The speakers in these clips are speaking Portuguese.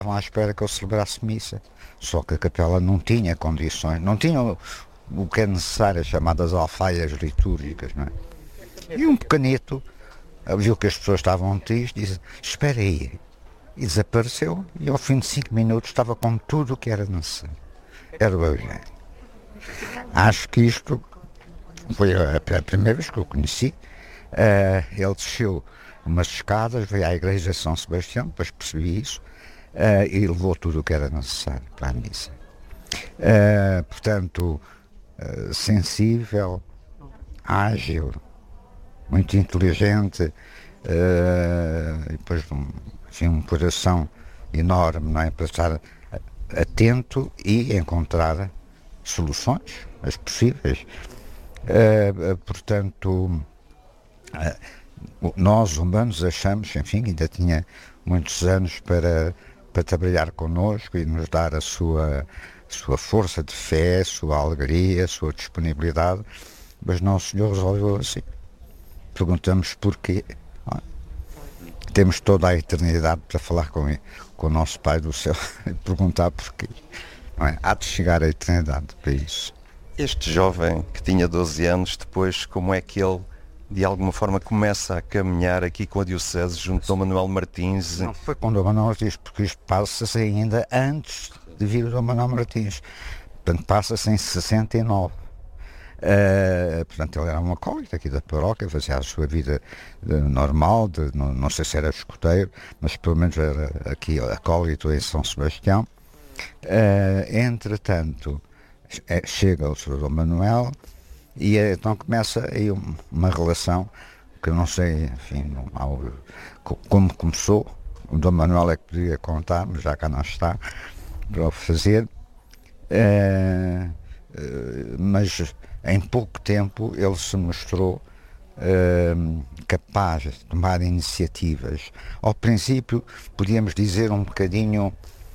Estavam à espera que eu celebrasse missa, só que a capela não tinha condições, não tinha o que é necessário, as chamadas alfaias litúrgicas, não é? E um pequenito viu que as pessoas estavam tristes, disse, espera aí, e desapareceu, e ao fim de 5 minutos estava com tudo o que era necessário. Era o Eugênio. Acho que isto foi a primeira vez que eu o conheci. Ele desceu umas escadas, veio à igreja de São Sebastião, depois percebi isso, e levou tudo o que era necessário para a missa. Portanto, sensível, ágil, muito inteligente, e depois enfim, um coração enorme, não é? Para estar atento e encontrar soluções, as possíveis. Portanto, nós humanos achamos, enfim, ainda tinha muitos anos para trabalhar connosco e nos dar a sua força de fé, a sua alegria, a sua disponibilidade, mas Nosso Senhor resolveu assim. Perguntamos porquê. Temos toda a eternidade para falar com o nosso Pai do Céu e perguntar porquê. Não é? Há de chegar a eternidade para isso. Este jovem que tinha 12 anos, depois como é que ele de alguma forma começa a caminhar aqui com a Diocese junto de Dom Manuel Martins? Não foi com Dom Manuel Martins, porque isto passa-se ainda antes de vir o Dom Manuel Martins. Portanto, passa-se em 69. Portanto, ele era um acólito aqui da paróquia, fazia a sua vida normal, não sei se era escoteiro, mas pelo menos era aqui acólito em São Sebastião. Entretanto, chega o Sr. Dom Manuel e então começa aí uma relação que eu não sei, enfim, como começou. O Dom Manuel é que podia contar, mas já cá não está para o fazer. Mas em pouco tempo ele se mostrou capaz de tomar iniciativas. Ao princípio, podíamos dizer um bocadinho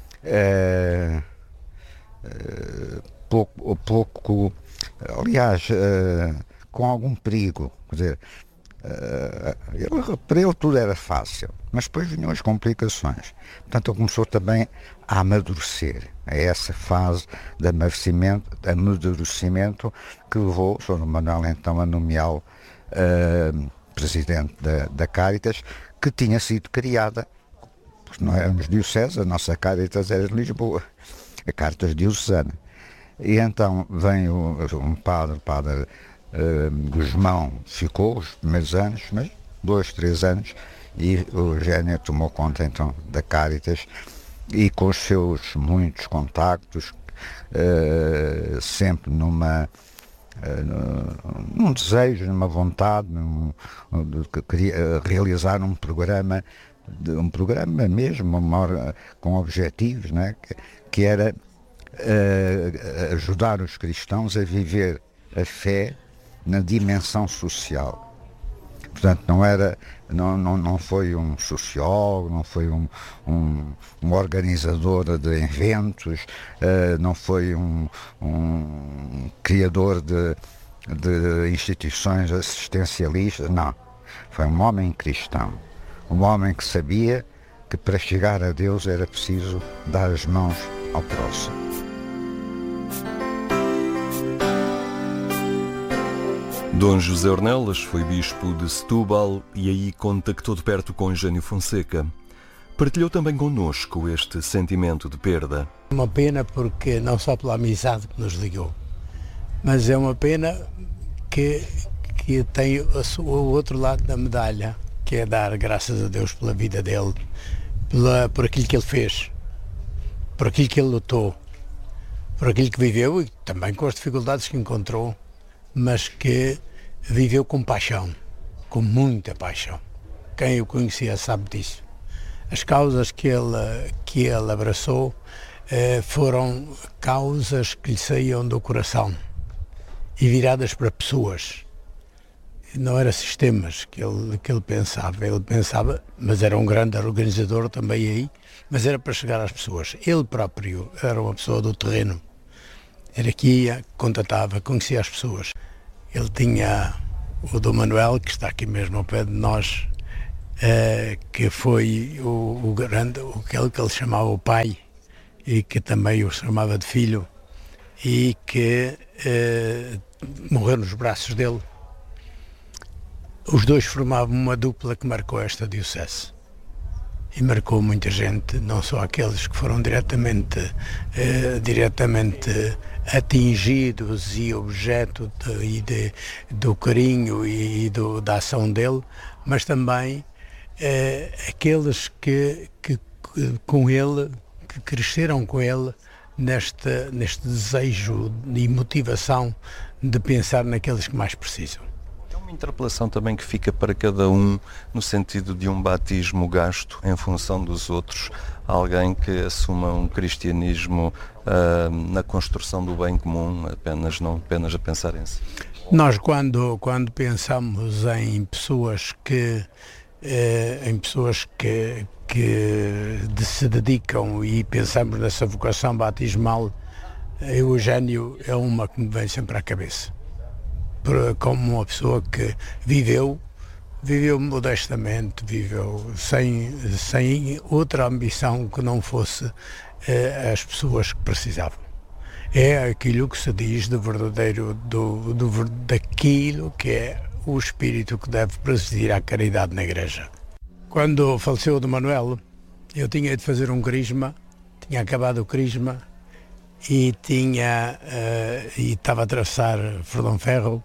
pouco, aliás, com algum perigo. Quer dizer, para ele tudo era fácil, mas depois vinham as complicações. Portanto, ele começou também a amadurecer. É essa fase de amadurecimento que levou o Sr. Manuel então a nomeá-lo presidente da Cáritas, que tinha sido criada, porque não éramos diocese, a nossa Cáritas era de Lisboa, a Cáritas diocesana. E então vem um padre Guzmão, ficou os primeiros anos, mas 2, 3 anos, e o Eugênio tomou conta então da Cáritas, e com os seus muitos contactos, sempre num desejo, numa vontade, queria realizar um programa mesmo, com objetivos, né? que era ajudar os cristãos a viver a fé na dimensão social. Portanto, não foi um sociólogo, não foi um organizador de eventos, não foi um criador de instituições assistencialistas, não. Foi um homem cristão, um homem que sabia que para chegar a Deus era preciso dar as mãos ao próximo. Dom José Ornelas foi bispo de Setúbal e aí contactou de perto com Eugênio Fonseca. Partilhou também connosco este sentimento de perda. Uma pena porque não só pela amizade que nos ligou, mas é uma pena que tem o outro lado da medalha, que é dar graças a Deus pela vida dele, por aquilo que ele fez, por aquilo que ele lutou, por aquilo que viveu e também com as dificuldades que encontrou, mas que viveu com paixão, com muita paixão. Quem o conhecia sabe disso. As causas que ele abraçou foram causas que lhe saíam do coração e viradas para pessoas. Não eram sistemas que ele pensava, mas era um grande organizador também aí, mas era para chegar às pessoas. Ele próprio era uma pessoa do terreno. Era que ia, contatava, conhecia as pessoas. Ele tinha o Dom Manuel, que está aqui mesmo ao pé de nós, que foi o grande, aquele que ele chamava o pai e que também o chamava de filho e que morreu nos braços dele. Os dois formavam uma dupla que marcou esta diocese e marcou muita gente, não só aqueles que foram diretamente atingidos e objeto do carinho e da ação dele, mas também aqueles que com ele, que cresceram com ele neste desejo e motivação de pensar naqueles que mais precisam. Uma interpelação também que fica para cada um no sentido de um batismo gasto em função dos outros, alguém que assuma um cristianismo na construção do bem comum, não apenas a pensar em si. Nós quando pensamos em pessoas que se dedicam e pensamos nessa vocação batismal, Eugénio é uma que me vem sempre à cabeça. Como uma pessoa que viveu modestamente, viveu sem outra ambição que não fosse as pessoas que precisavam. É aquilo que se diz de verdadeiro, daquilo que é o espírito que deve presidir à caridade na Igreja. Quando faleceu o Dom Manuel, eu tinha de fazer um crisma, tinha acabado o crisma e estava a atravessar Frodão-Ferro.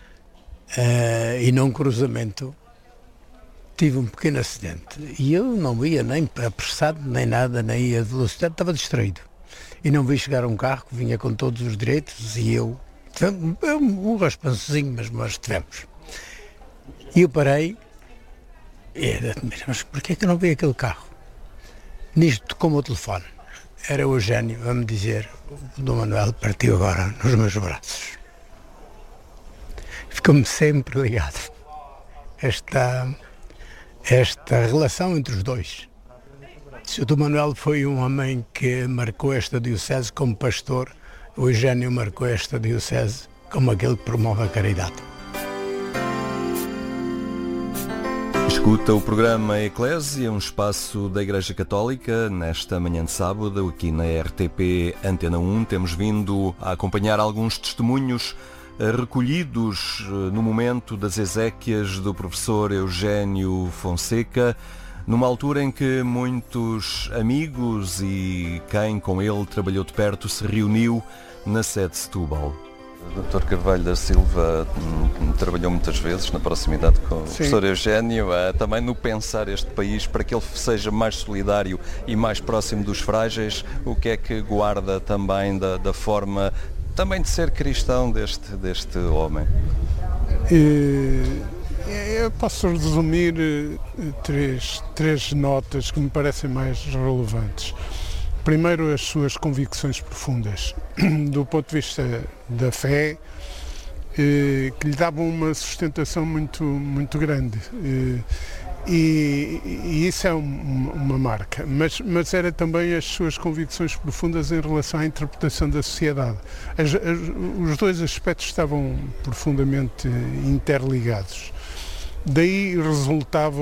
E num cruzamento tive um pequeno acidente e eu não ia nem apressado nem nada, nem ia de velocidade, estava distraído e não vi chegar um carro que vinha com todos os direitos e eu um raspançozinho, mas tivemos. E eu parei e mas porquê é que eu não vi aquele carro? Nisto tocou-me o telefone, era o Eugénio a me dizer: o Dom Manuel partiu agora nos meus braços. Ficou-me sempre ligado esta relação entre os dois. Se o Dom Manuel foi um homem que marcou esta diocese como pastor, o Eugénio marcou esta diocese como aquele que promove a caridade. Escuta o programa Eclésia, um espaço da Igreja Católica. Nesta manhã de sábado, aqui na RTP Antena 1, temos vindo a acompanhar alguns testemunhos recolhidos no momento das exéquias do professor Eugénio Fonseca, numa altura em que muitos amigos e quem com ele trabalhou de perto se reuniu na sede de Setúbal. O Dr. Carvalho da Silva trabalhou muitas vezes na proximidade com o professor Eugénio, também no pensar este país para que ele seja mais solidário e mais próximo dos frágeis. O que é que guarda também da forma também de ser cristão deste homem? Eu posso resumir três notas que me parecem mais relevantes. Primeiro, as suas convicções profundas, do ponto de vista da fé, que lhe davam uma sustentação muito grande. E isso é uma marca, mas era também as suas convicções profundas em relação à interpretação da sociedade. Os dois aspectos estavam profundamente interligados. Daí resultava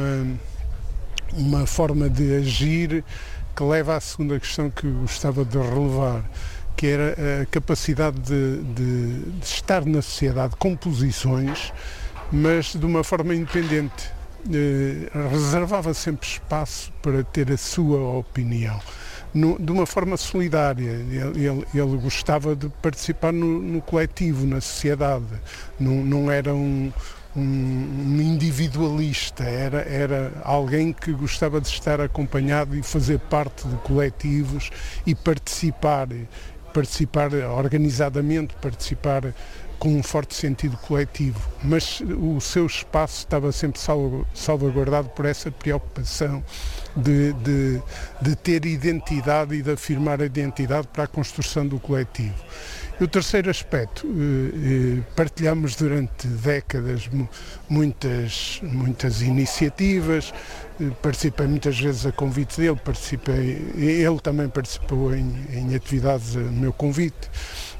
uma forma de agir que leva à segunda questão que gostava de relevar, que era a capacidade de estar na sociedade com posições, mas de uma forma independente. Reservava sempre espaço para ter a sua opinião, de uma forma solidária. Ele gostava de participar no coletivo, na sociedade. Não era um individualista, era alguém que gostava de estar acompanhado e fazer parte de coletivos e participar organizadamente, participar com um forte sentido coletivo, mas o seu espaço estava sempre salvaguardado por essa preocupação de ter identidade e de afirmar a identidade para a construção do coletivo. E o terceiro aspecto, partilhamos durante décadas muitas iniciativas, participei muitas vezes a convite dele, ele também participou em atividades a meu convite,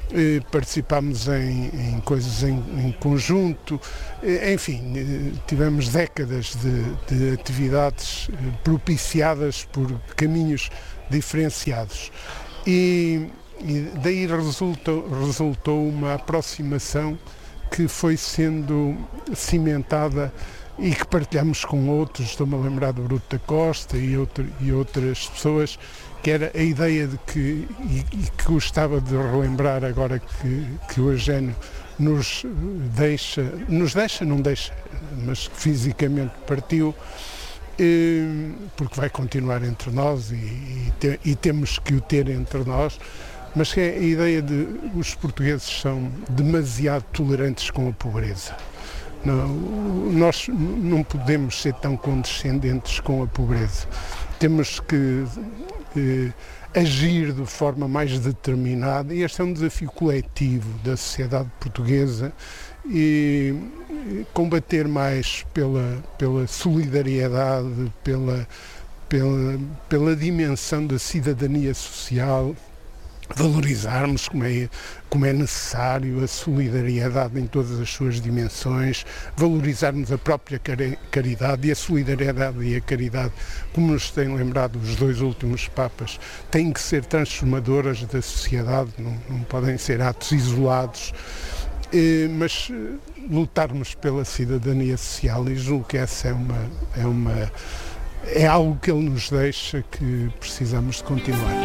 participámos em coisas em conjunto, enfim, tivemos décadas de atividades propiciadas por caminhos diferenciados. E daí resultou uma aproximação que foi sendo cimentada e que partilhamos com outros. Estou-me a lembrar do Bruto da Costa e outras pessoas, que era a ideia de que, e que gostava de relembrar agora que o Eugénio nos deixa, não deixa, mas que fisicamente partiu, porque vai continuar entre nós e temos que o ter entre nós, mas que é a ideia de os portugueses são demasiado tolerantes com a pobreza. Nós não podemos ser tão condescendentes com a pobreza. Temos que agir de forma mais determinada, e este é um desafio coletivo da sociedade portuguesa, e combater mais pela solidariedade, pela dimensão da cidadania social, valorizarmos como é necessário a solidariedade em todas as suas dimensões, valorizarmos a própria caridade, e a solidariedade e a caridade, como nos têm lembrado os dois últimos Papas, têm que ser transformadoras da sociedade, não podem ser atos isolados, mas lutarmos pela cidadania social, e julgo que essa é algo que ele nos deixa, que precisamos de continuar.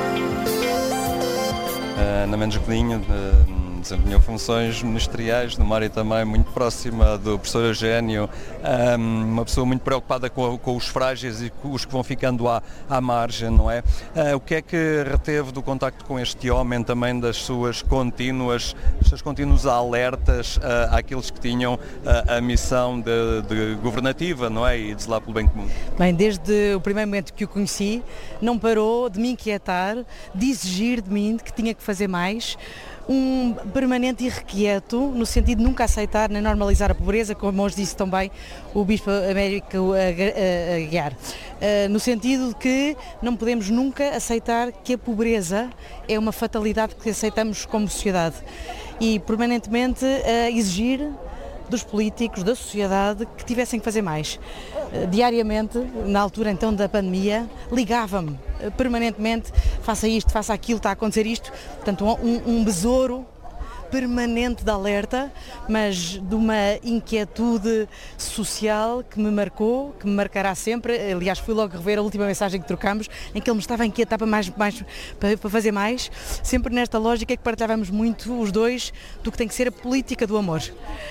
Ana Mendes Godinho desempenhou funções ministeriais numa área também muito próxima do professor Eugénio, uma pessoa muito preocupada com os frágeis e com os que vão ficando à margem, não é? O que é que reteve do contacto com este homem, também dos seus contínuos alertas àqueles que tinham a missão de governativa, não é? E de zelar pelo bem comum? Bem, desde o primeiro momento que o conheci, não parou de me inquietar, de exigir de mim que tinha que fazer mais, um permanente irrequieto, no sentido de nunca aceitar nem normalizar a pobreza, como hoje disse também o Bispo Américo Aguiar, no sentido de que não podemos nunca aceitar que a pobreza é uma fatalidade que aceitamos como sociedade, e permanentemente exigir dos políticos, da sociedade, que tivessem que fazer mais. Diariamente, na altura então da pandemia, ligava-me permanentemente: faça isto, faça aquilo, está a acontecer isto. Portanto, um besouro permanente de alerta, mas de uma inquietude social que me marcou, que me marcará sempre. Aliás, fui logo rever a última mensagem que trocámos, em que ele me estava a inquietar para fazer mais, sempre nesta lógica que partilhávamos muito os dois do que tem que ser a política do amor.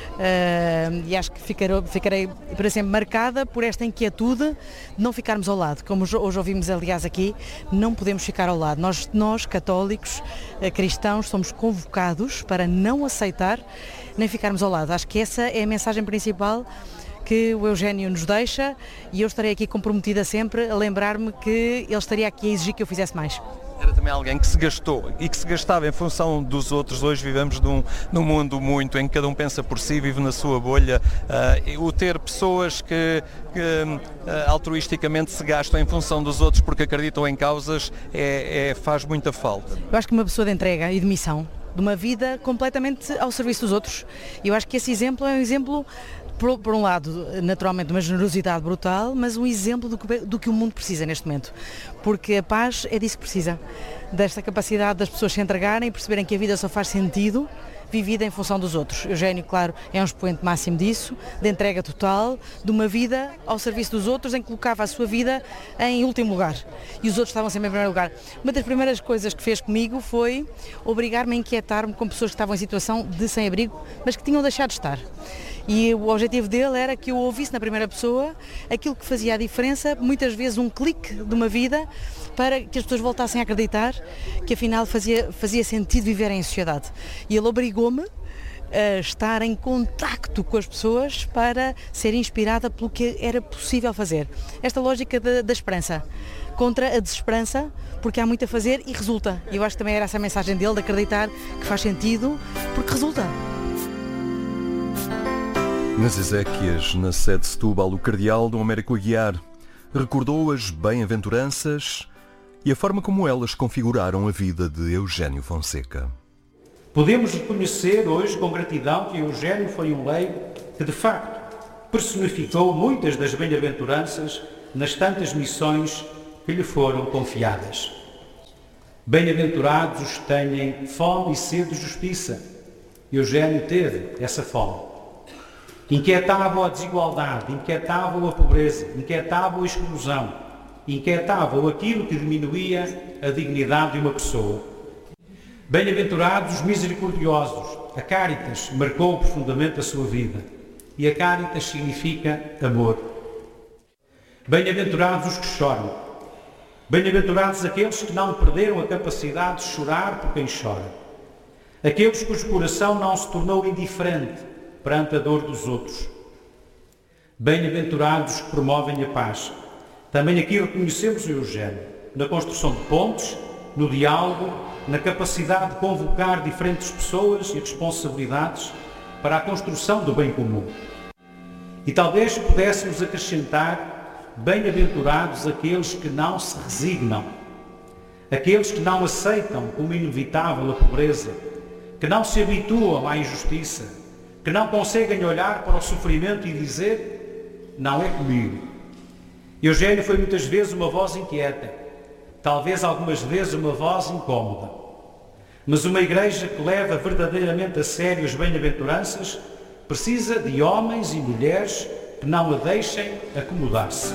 E acho que ficarei para sempre marcada por esta inquietude de não ficarmos ao lado. Como hoje ouvimos, aliás, aqui, não podemos ficar ao lado. Nós católicos, cristãos, somos convocados para não aceitar nem ficarmos ao lado. Acho que essa é a mensagem principal que o Eugénio nos deixa, e eu estarei aqui comprometida sempre a lembrar-me que ele estaria aqui a exigir que eu fizesse mais. Era também alguém que se gastou e que se gastava em função dos outros. Hoje vivemos num mundo muito em que cada um pensa por si, vive na sua bolha. O ter pessoas que altruisticamente se gastam em função dos outros porque acreditam em causas faz muita falta. Eu acho que uma pessoa de entrega e de missão, de uma vida completamente ao serviço dos outros. Eu acho que esse exemplo é um exemplo, por um lado, naturalmente, de uma generosidade brutal, mas um exemplo do que o mundo precisa neste momento. Porque a paz é disso que precisa, desta capacidade das pessoas se entregarem e perceberem que a vida só faz sentido vivida em função dos outros. Eugénio, claro, é um expoente máximo disso, de entrega total, de uma vida ao serviço dos outros, em que colocava a sua vida em último lugar. E os outros estavam sempre em primeiro lugar. Uma das primeiras coisas que fez comigo foi obrigar-me a inquietar-me com pessoas que estavam em situação de sem-abrigo, mas que tinham deixado de estar. E o objetivo dele era que eu ouvisse na primeira pessoa aquilo que fazia a diferença, muitas vezes um clique de uma vida, para que as pessoas voltassem a acreditar que afinal fazia sentido viver em sociedade. E ele obrigou-me a estar em contacto com as pessoas para ser inspirada pelo que era possível fazer. Esta lógica da esperança contra a desesperança, porque há muito a fazer e resulta. E eu acho que também era essa a mensagem dele, de acreditar que faz sentido porque resulta. Nas Ezequias, na sede de Setúbal, o cardeal Dom Américo Aguiar recordou as bem-aventuranças e a forma como elas configuraram a vida de Eugénio Fonseca. Podemos reconhecer hoje com gratidão que Eugênio foi um leigo que, de facto, personificou muitas das bem-aventuranças nas tantas missões que lhe foram confiadas. Bem-aventurados os que têm fome e sede de justiça. Eugênio teve essa fome. Inquietava a desigualdade, inquietava a pobreza, inquietava a exclusão, inquietava aquilo que diminuía a dignidade de uma pessoa. Bem-aventurados os misericordiosos. A Caritas marcou profundamente a sua vida. E a Caritas significa amor. Bem-aventurados os que choram. Bem-aventurados aqueles que não perderam a capacidade de chorar por quem chora. Aqueles cujo coração não se tornou indiferente perante a dor dos outros. Bem-aventurados os que promovem a paz. Também aqui reconhecemos o Eugênio, na construção de pontes, no diálogo, na capacidade de convocar diferentes pessoas e responsabilidades para a construção do bem comum. E talvez pudéssemos acrescentar: bem-aventurados aqueles que não se resignam, aqueles que não aceitam como inevitável a pobreza, que não se habituam à injustiça, que não conseguem olhar para o sofrimento e dizer: não é comigo. Eugênio foi muitas vezes uma voz inquieta, talvez algumas vezes uma voz incómoda. Mas uma igreja que leva verdadeiramente a sério as bem-aventuranças precisa de homens e mulheres que não a deixem acomodar-se.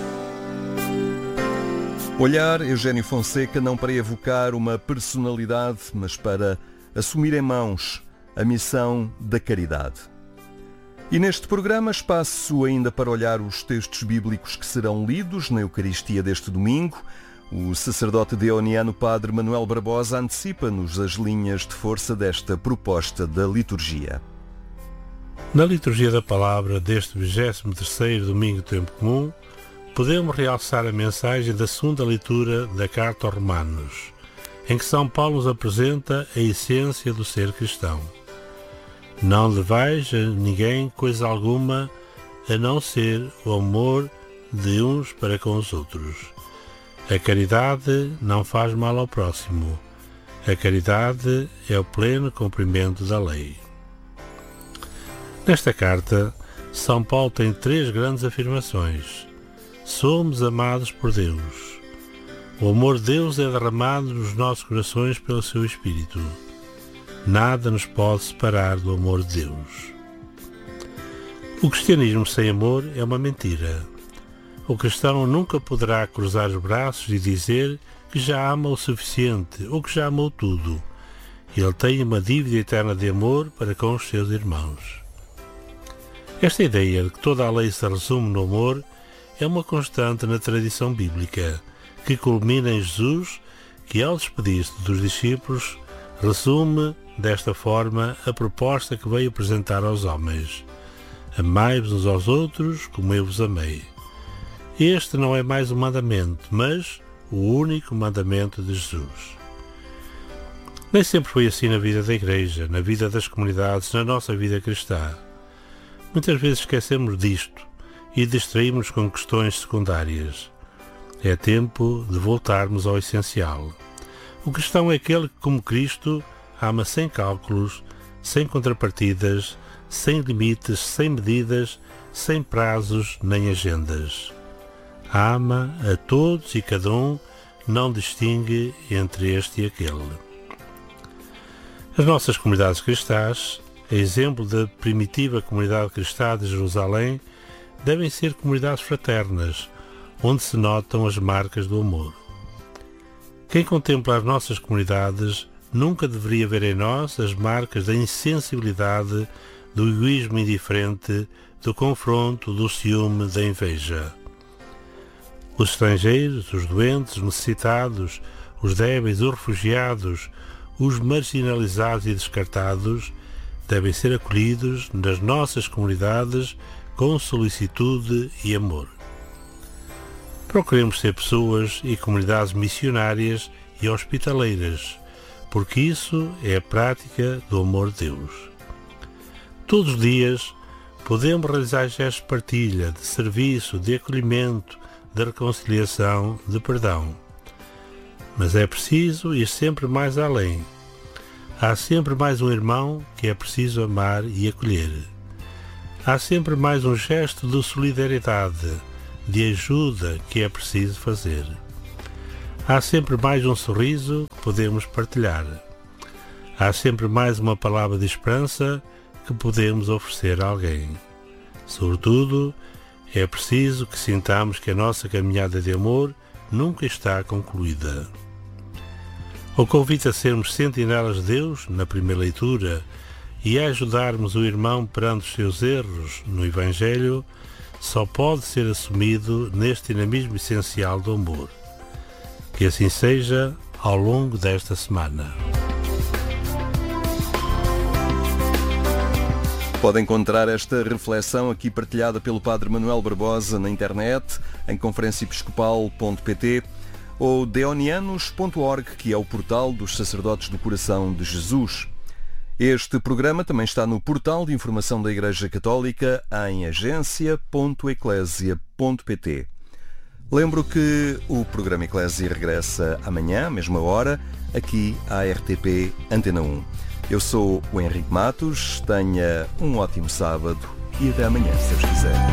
Olhar Eugênio Fonseca não para evocar uma personalidade, mas para assumir em mãos a missão da caridade. E neste programa, espaço ainda para olhar os textos bíblicos que serão lidos na Eucaristia deste domingo. O sacerdote deoniano Padre Manuel Barbosa antecipa-nos as linhas de força desta proposta da liturgia. Na liturgia da palavra deste 23º domingo do Tempo Comum, podemos realçar a mensagem da segunda leitura da Carta aos Romanos, em que São Paulo nos apresenta a essência do ser cristão. Não levais a ninguém coisa alguma a não ser o amor de uns para com os outros. A caridade não faz mal ao próximo. A caridade é o pleno cumprimento da lei. Nesta carta, São Paulo tem 3 grandes afirmações. Somos amados por Deus. O amor de Deus é derramado nos nossos corações pelo seu Espírito. Nada nos pode separar do amor de Deus. O cristianismo sem amor é uma mentira. O cristão nunca poderá cruzar os braços e dizer que já ama o suficiente ou que já amou tudo. Ele tem uma dívida eterna de amor para com os seus irmãos. Esta ideia de que toda a lei se resume no amor é uma constante na tradição bíblica, que culmina em Jesus, que ao despedir-se dos discípulos, resume desta forma a proposta que veio apresentar aos homens: amai-vos uns aos outros como eu vos amei. Este não é mais um mandamento, mas o único mandamento de Jesus. Nem sempre foi assim na vida da Igreja, na vida das comunidades, na nossa vida cristã. Muitas vezes esquecemos disto e distraímos com questões secundárias. É tempo de voltarmos ao essencial. O cristão é aquele que, como Cristo, ama sem cálculos, sem contrapartidas, sem limites, sem medidas, sem prazos nem agendas. Ama a todos e cada um, não distingue entre este e aquele. As nossas comunidades cristãs, a exemplo da primitiva comunidade cristã de Jerusalém, devem ser comunidades fraternas, onde se notam as marcas do amor. Quem contempla as nossas comunidades nunca deveria ver em nós as marcas da insensibilidade, do egoísmo indiferente, do confronto, do ciúme, da inveja. Os estrangeiros, os doentes, os necessitados, os débeis, os refugiados, os marginalizados e descartados devem ser acolhidos nas nossas comunidades com solicitude e amor. Procuremos ser pessoas e comunidades missionárias e hospitaleiras, porque isso é a prática do amor de Deus. Todos os dias podemos realizar gestos de partilha, de serviço, de acolhimento, de reconciliação, de perdão. Mas é preciso ir sempre mais além. Há sempre mais um irmão que é preciso amar e acolher. Há sempre mais um gesto de solidariedade, de ajuda que é preciso fazer. Há sempre mais um sorriso que podemos partilhar. Há sempre mais uma palavra de esperança que podemos oferecer a alguém. Sobretudo, é preciso que sintamos que a nossa caminhada de amor nunca está concluída. O convite a sermos sentinelas de Deus, na primeira leitura, e a ajudarmos o irmão perante os seus erros no Evangelho, só pode ser assumido neste dinamismo essencial do amor. Que assim seja ao longo desta semana. Pode encontrar esta reflexão aqui partilhada pelo Padre Manuel Barbosa na internet, em conferenciaepiscopal.pt ou deonianos.org, que é o portal dos sacerdotes do Coração de Jesus. Este programa também está no portal de informação da Igreja Católica em agência.eclesia.pt. Lembro que o programa Eclésia regressa amanhã, à mesma hora, aqui à RTP Antena 1. Eu sou o Henrique Matos, tenha um ótimo sábado e até amanhã, se Deus quiser.